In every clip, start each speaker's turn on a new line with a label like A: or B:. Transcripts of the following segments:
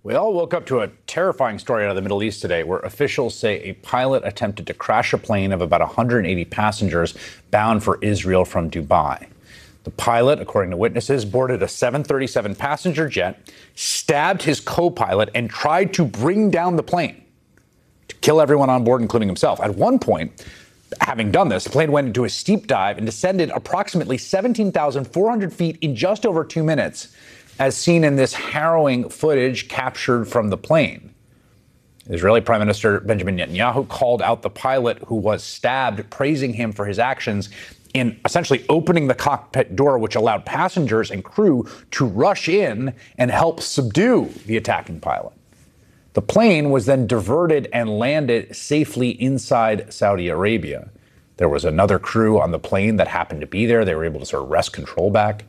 A: We all woke up to a terrifying story out of the Middle East today where officials say a pilot attempted to crash a plane of about 180 passengers bound for Israel from Dubai. The pilot, according to witnesses, boarded a 737 passenger jet, stabbed his co-pilot, and tried to bring down the plane to kill everyone on board, including himself. At one point, having done this, the plane went into a steep dive and descended approximately 17,400 feet in just over 2 minutes, as seen in this harrowing footage captured from the plane. Israeli Prime Minister Benjamin Netanyahu called out the pilot who was stabbed, praising him for his actions in essentially opening the cockpit door, which allowed passengers and crew to rush in and help subdue the attacking pilot. The plane was then diverted and landed safely inside Saudi Arabia. There was another crew on the plane that happened to be there. They were able to sort of wrest control back.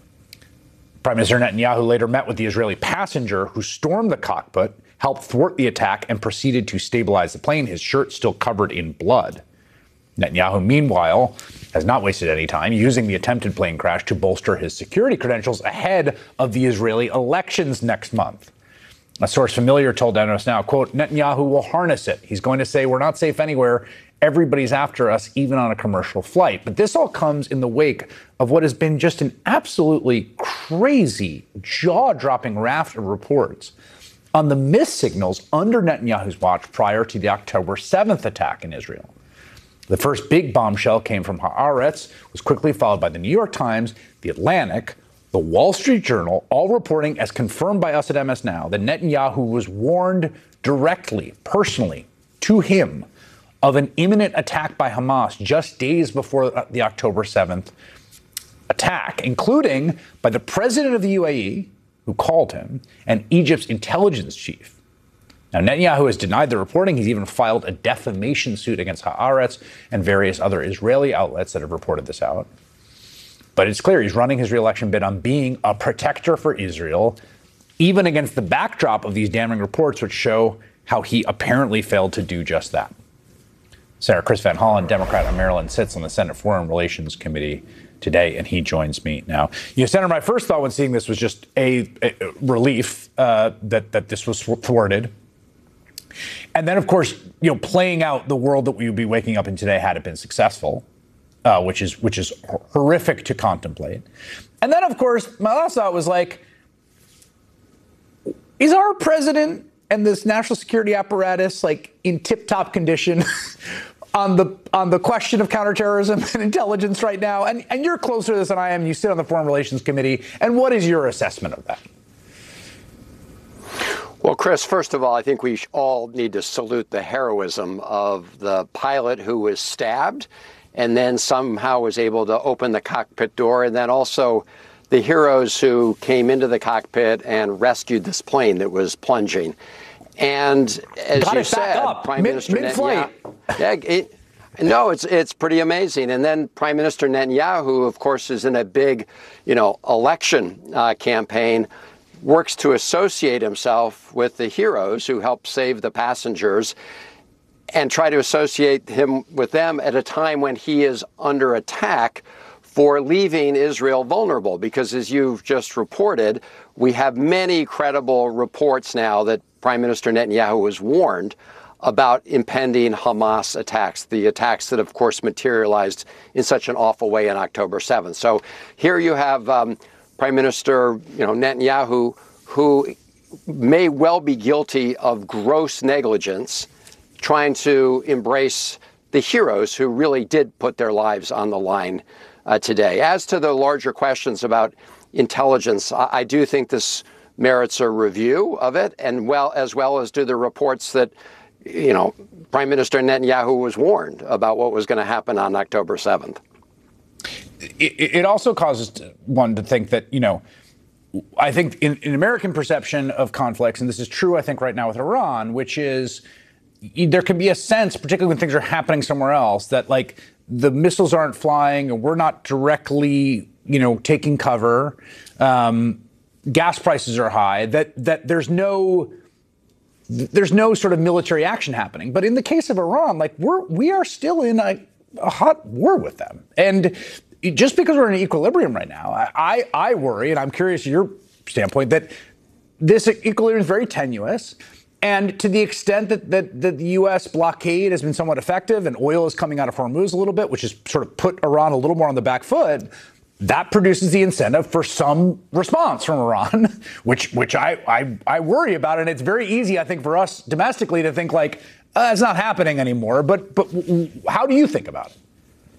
A: Prime Minister Netanyahu later met with the Israeli passenger who stormed the cockpit, helped thwart the attack, and proceeded to stabilize the plane, his shirt still covered in blood. Netanyahu, meanwhile, has not wasted any time using the attempted plane crash to bolster his security credentials ahead of the Israeli elections next month. A source familiar told us now, quote, Netanyahu will harness it. He's going to say, we're not safe anywhere. Everybody's after us, even on a commercial flight. But this all comes in the wake of what has been just an absolutely crazy, jaw-dropping raft of reports on the missed signals under Netanyahu's watch prior to the October 7th attack in Israel. The first big bombshell came from Haaretz, was quickly followed by the New York Times, the Atlantic, the Wall Street Journal, all reporting, as confirmed by us at MS Now, that Netanyahu was warned directly, personally, to him, of an imminent attack by Hamas just days before the October 7th attack, including by the president of the UAE, who called him, and Egypt's intelligence chief. Now, Netanyahu has denied the reporting. He's even filed a defamation suit against Haaretz and various other Israeli outlets that have reported this out. But it's clear he's running his re-election bid on being a protector for Israel, even against the backdrop of these damning reports, which show how he apparently failed to do just that. Senator Chris Van Hollen, Democrat of Maryland, sits on the Senate Foreign Relations Committee today, and he joins me now. Senator, my first thought when seeing this was just a relief that this was thwarted. And then, of course, playing out the world that we would be waking up in today had it been successful, which is horrific to contemplate. And then, of course, my last thought was like, is our president and this national security apparatus like in tip-top condition on the question of counterterrorism and intelligence right now? And you're closer to this than I am. You sit on the Foreign Relations Committee. And what is your assessment of that?
B: Well, Chris, first of all, I think we all need to salute the heroism of the pilot who was stabbed and then somehow was able to open the cockpit door, and then also the heroes who came into the cockpit and rescued this plane that was plunging. And as you said, Prime Minister Netanyahu, no, it's pretty amazing. And then Prime Minister Netanyahu, of course, is in a big, election campaign, works to associate himself with the heroes who helped save the passengers and try to associate him with them at a time when he is under attack for leaving Israel vulnerable. Because as you've just reported, we have many credible reports now that Prime Minister Netanyahu was warned about impending Hamas attacks, the attacks that, of course, materialized in such an awful way on October 7th. So here you have Prime Minister Netanyahu, who may well be guilty of gross negligence, trying to embrace the heroes who really did put their lives on the line today. As to the larger questions about intelligence, I do think this merits a review of it, and as well as do the reports that, Prime Minister Netanyahu was warned about what was going to happen on October 7th.
A: It also causes one to think that, I think in American perception of conflicts, and this is true, I think, right now with Iran, which is there can be a sense, particularly when things are happening somewhere else, that like the missiles aren't flying and we're not directly, taking cover. Gas prices are high, that there's no sort of military action happening. But in the case of Iran, like we are still in a hot war with them. And just because we're in an equilibrium right now, I worry, and I'm curious your standpoint, that this equilibrium is very tenuous. And to the extent that the U.S. blockade has been somewhat effective and oil is coming out of Hormuz a little bit, which has sort of put Iran a little more on the back foot, that produces the incentive for some response from Iran, which I worry about. And it's very easy, I think, for us domestically to think like, it's not happening anymore. But how do you think about it?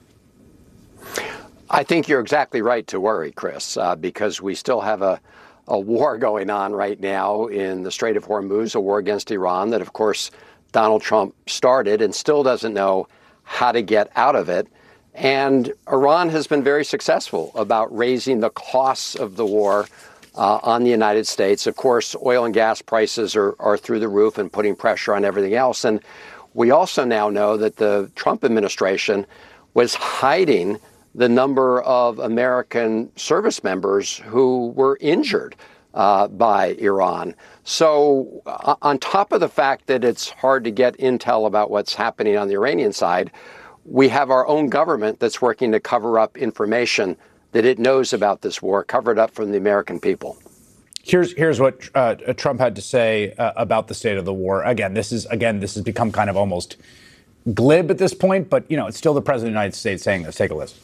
B: I think you're exactly right to worry, Chris, because we still have a war going on right now in the Strait of Hormuz, a war against Iran that, of course, Donald Trump started and still doesn't know how to get out of it. And Iran has been very successful about raising the costs of the war on the United States. Of course, oil and gas prices are through the roof and putting pressure on everything else. And we also now know that the Trump administration was hiding the number of American service members who were injured by Iran. So on top of the fact that it's hard to get intel about what's happening on the Iranian side, we have our own government that's working to cover up information that it knows about this war, cover it up from the American people.
A: Here's what Trump had to say about the state of the war. This has become kind of almost glib at this point, but it's still the president of the United States saying this. Take a listen.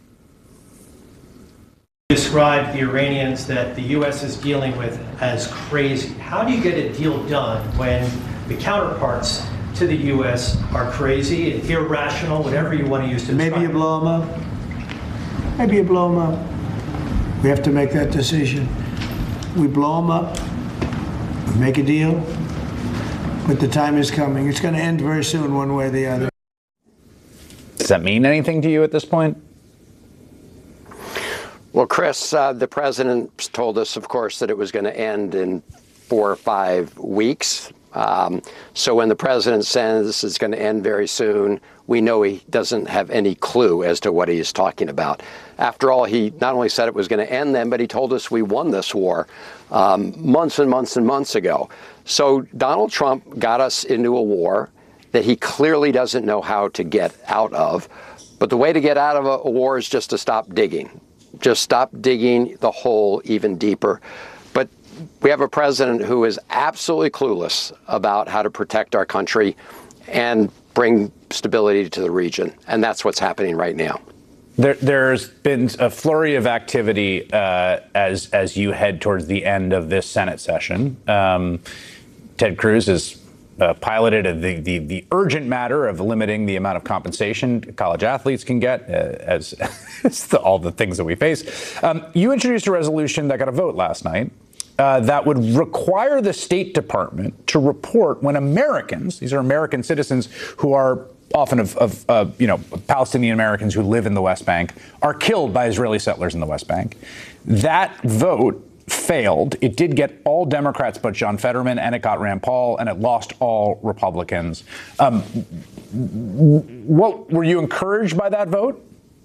C: Described the Iranians that the U.S. is dealing with as crazy. How do you get a deal done when the counterparts to the U.S. are crazy, irrational, whatever you want to use to describe?
D: Maybe you blow them up. Maybe you blow them up. We have to make that decision. We blow them up, we make a deal, but the time is coming. It's going to end very soon, one way or the other.
A: Does that mean anything to you at this point?
B: Well, Chris, the president told us, of course, that it was going to end in 4 or 5 weeks. So when the president says it's going to end very soon, we know he doesn't have any clue as to what he's talking about. After all, he not only said it was going to end then, but he told us we won this war months and months and months ago. So Donald Trump got us into a war that he clearly doesn't know how to get out of. But the way to get out of a war is just to stop digging. Just stop digging the hole even deeper. But we have a president who is absolutely clueless about how to protect our country and bring stability to the region. And that's what's happening right now.
A: There's been a flurry of activity as you head towards the end of this Senate session. Ted Cruz has piloted the urgent matter of limiting the amount of compensation college athletes can get, as all the things that we face. You introduced a resolution that got a vote last night that would require the State Department to report when Americans, these are American citizens who are often of Palestinian Americans who live in the West Bank, are killed by Israeli settlers in the West Bank. That vote failed. It did get all Democrats but John Fetterman, and it got Rand Paul, and it lost all Republicans. What were you encouraged by that vote?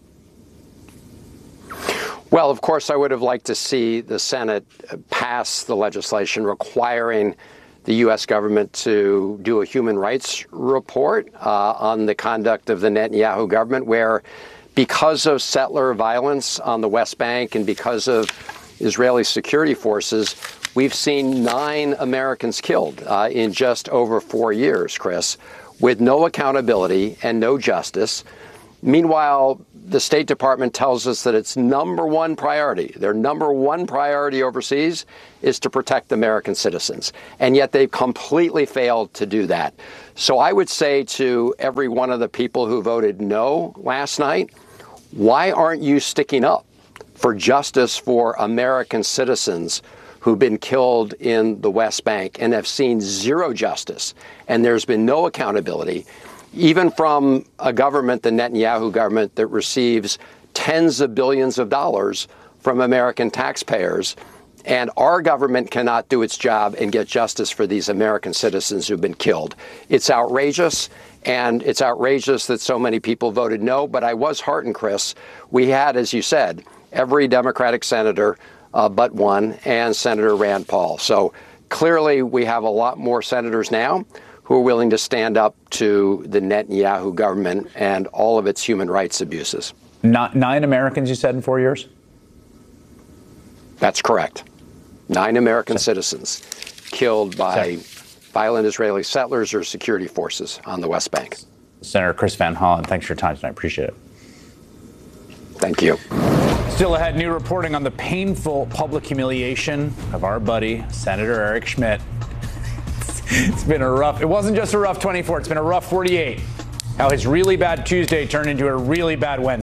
B: Well, of course, I would have liked to see the Senate pass the legislation requiring the U.S. government to do a human rights report on the conduct of the Netanyahu government, where because of settler violence on the West Bank and because of Israeli security forces, we've seen 9 Americans killed in just over 4 years, Chris, with no accountability and no justice. Meanwhile, the State Department tells us that its number one priority, their number one priority overseas, is to protect American citizens. And yet they've completely failed to do that. So I would say to every one of the people who voted no last night, why aren't you sticking up for justice for American citizens who've been killed in the West Bank and have seen zero justice, and there's been no accountability, even from a government, the Netanyahu government, that receives tens of billions of dollars from American taxpayers. And our government cannot do its job and get justice for these American citizens who've been killed. It's outrageous, and it's outrageous that so many people voted no. But I was heartened, Chris. We had, as you said, every Democratic senator but one, and Senator Rand Paul. So clearly we have a lot more senators now who are willing to stand up to the Netanyahu government and all of its human rights abuses.
A: 9 Americans, you said, in 4 years?
B: That's correct. 9 American citizens killed by violent Israeli settlers or security forces on the West Bank.
A: Senator Chris Van Hollen, thanks for your time tonight. Appreciate it.
B: Thank you.
A: Still ahead, new reporting on the painful public humiliation of our buddy, Senator Eric Schmidt. It's been it wasn't just a rough 24, it's been a rough 48. How his really bad Tuesday turned into a really bad Wednesday.